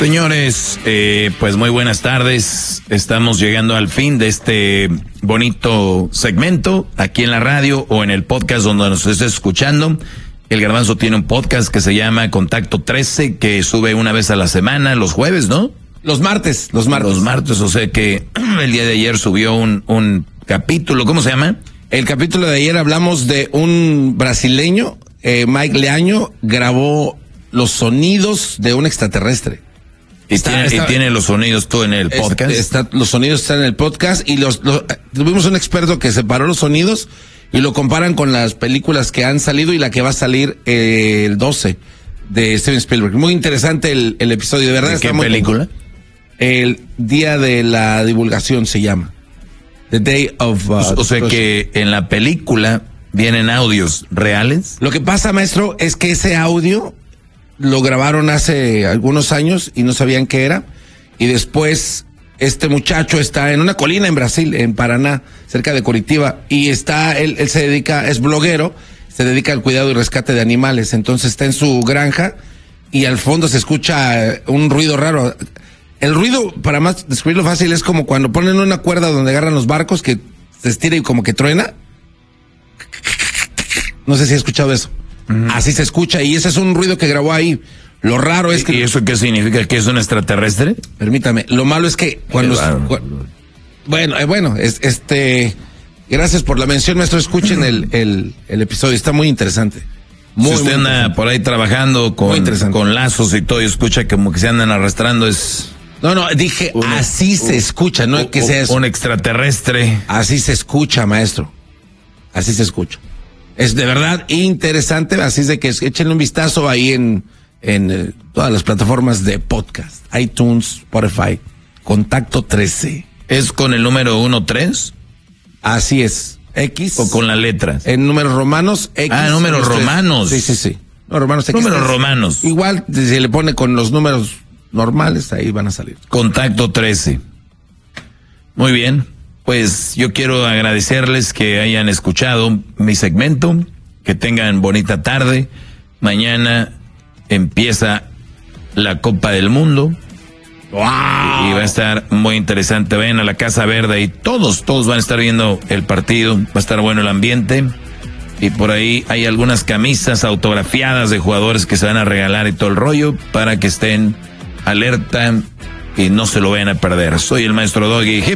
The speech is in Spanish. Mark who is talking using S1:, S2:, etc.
S1: Señores, pues muy buenas tardes. Estamos llegando al fin de este bonito segmento aquí en la radio o en el podcast donde nos estés escuchando. El Garbanzo tiene un podcast que se llama Contacto 13, que sube una vez a la semana, los jueves, ¿no?
S2: Los martes,
S1: o sea que el día de ayer subió un capítulo, ¿cómo se llama?
S2: El capítulo de ayer hablamos de un brasileño, Mike Leaño, grabó los sonidos de un extraterrestre.
S1: Y tiene los sonidos tú en el podcast.
S2: Los sonidos están en el podcast y tuvimos un experto que separó los sonidos y lo comparan con las películas que han salido y la que va a salir el 12 de Steven Spielberg. Muy interesante el episodio, de verdad.
S1: ¿De qué película?
S2: El día de la divulgación se llama. The Day of...
S1: o sea que en la película vienen audios reales.
S2: Lo que pasa, maestro, es que ese audio lo grabaron hace algunos años y no sabían qué era. Y después este muchacho está en una colina en Brasil, en Paraná, cerca de Curitiba. Y él se dedica, es bloguero, se dedica al cuidado y rescate de animales. Entonces está en su granja y al fondo se escucha un ruido raro. El ruido, para más describirlo fácil, es como cuando ponen una cuerda donde agarran los barcos que se estira y como que truena. No sé si has escuchado eso. Así se escucha y ese es un ruido que grabó ahí. Lo raro es que...
S1: ¿Y eso qué significa? ¿Que es un extraterrestre?
S2: Permítame, lo malo es que cuando... Gracias por la mención, maestro. Escuchen el episodio, está muy interesante.
S1: Si usted anda por ahí trabajando con lazos y todo y escucha como que se andan arrastrando, es...
S2: No, dije, así se escucha, no es que sea eso.
S1: Un extraterrestre.
S2: Así se escucha, maestro. Así se escucha. Es de verdad interesante, así es de que échenle un vistazo ahí en todas las plataformas de podcast, iTunes, Spotify, Contacto 13.
S1: ¿Es con el número 13?
S2: Así es. X.
S1: ¿O con las letras?
S2: En números romanos, X.
S1: Ah, números romanos.
S2: Sí. Números
S1: romanos.
S2: Igual, si se le pone con los números normales, ahí van a salir.
S1: Contacto 13. Muy bien. Pues yo quiero agradecerles que hayan escuchado mi segmento, que tengan bonita tarde. Mañana empieza la Copa del Mundo.
S2: ¡Wow!
S1: Y va a estar muy interesante. Vayan a la Casa Verde y todos van a estar viendo el partido. Va a estar bueno el ambiente. Y por ahí hay algunas camisas autografiadas de jugadores que se van a regalar y todo el rollo para que estén alerta y no se lo vayan a perder. Soy el maestro Doggy.